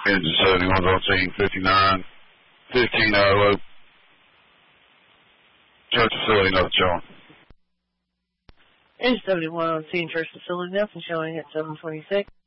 Engine 71 on scene, 59, 15 out of loop. Church facility, nothing showing. Engine 71 on scene, church facility, nothing showing at 726.